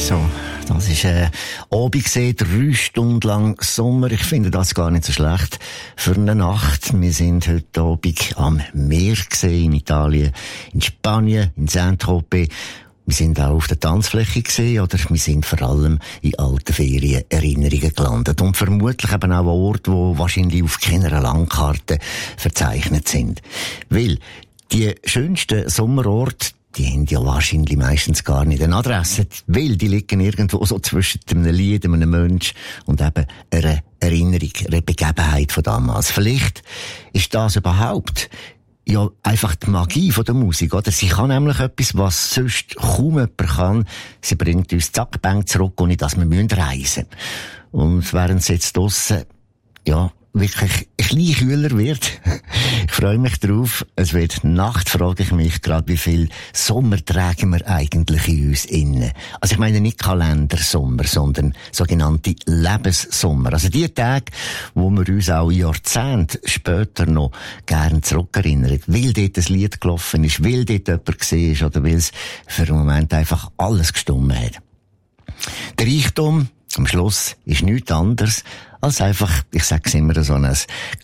So, das ist Abend gesehen, 3 Stunden lang Sommer. Ich finde das gar nicht so schlecht für eine Nacht. Wir sind heute Abend am Meer gesehen, in Italien, in Spanien, in Saint-Tropez. Wir sind auch auf der Tanzfläche gesehen, oder wir sind vor allem in alten Ferienerinnerungen gelandet. Und vermutlich eben auch an Orten, die wahrscheinlich auf keiner Landkarte verzeichnet sind. Weil die schönsten Sommerorte, die haben ja wahrscheinlich meistens gar nicht eine Adresse, weil die liegen irgendwo so zwischen einem Lied, einem Mensch und eben einer Erinnerung, einer Begebenheit von damals. Vielleicht ist das überhaupt ja einfach die Magie von der Musik, oder? Sie kann nämlich etwas, was sonst kaum jemand kann. Sie bringt uns zack, bang zurück, ohne dass wir reisen müssen. Und während es jetzt draussen, ja, wirklich ein bisschen kühler wird. Ich freue mich drauf. Es wird Nacht, frage ich mich gerade, wie viel Sommer tragen wir eigentlich in uns innen. Also ich meine nicht Kalendersommer, sondern sogenannte Lebenssommer. Also die Tage, wo wir uns auch Jahrzehnte später noch gern zurückerinnern. Weil dort ein Lied gelaufen ist, weil dort jemand gesehen ist oder weil es für einen Moment einfach alles gestimmt hat. Der Reichtum am Schluss ist nichts anderes als einfach, ich sag's immer, so ein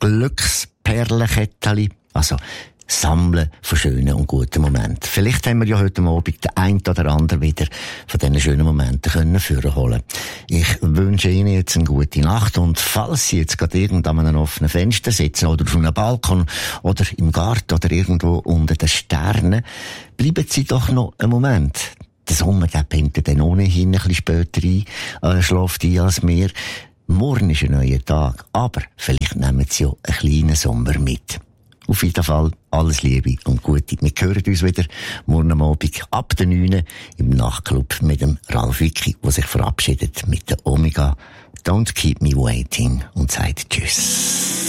Glücksperlenkettchen. Also, Sammeln von schönen und guten Momenten. Vielleicht haben wir ja heute Abend den einen oder anderen wieder von diesen schönen Momenten können vorholen. Ich wünsche Ihnen jetzt eine gute Nacht und falls Sie jetzt gerade irgendwo an einem offenen Fenster sitzen oder auf einem Balkon oder im Garten oder irgendwo unter den Sternen, bleiben Sie doch noch einen Moment. Der Sommer, der pennt dann ohnehin ein bisschen später ein, schläft ein als wir. Morgen ist ein neuer Tag, aber vielleicht nehmen Sie ja einen kleinen Sommer mit. Auf jeden Fall alles Liebe und Gute. Wir hören uns wieder morgen am Abend ab der 9 im Nachtclub mit dem Ralf Wicki, der sich verabschiedet mit der Omega. Don't keep me waiting und sagt Tschüss.